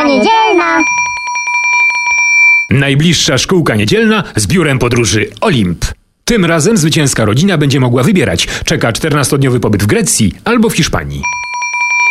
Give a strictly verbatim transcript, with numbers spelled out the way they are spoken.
Szkółka niedzielna. Najbliższa szkółka niedzielna z biurem podróży Olimp. Tym razem zwycięska rodzina będzie mogła wybierać. Czeka czternastodniowy pobyt w Grecji albo w Hiszpanii.